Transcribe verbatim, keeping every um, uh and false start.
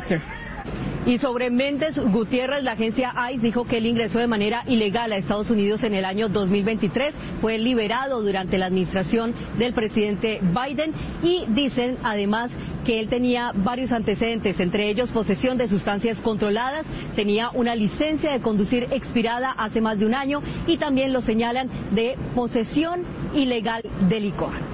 sir. Y sobre Méndez Gutiérrez, la agencia I C E dijo que él ingresó de manera ilegal a Estados Unidos en el año dos mil veintitrés, fue liberado durante la administración del presidente Biden y dicen además que él tenía varios antecedentes, entre ellos posesión de sustancias controladas, tenía una licencia de conducir expirada hace más de un año y también lo señalan de posesión ilegal de licor.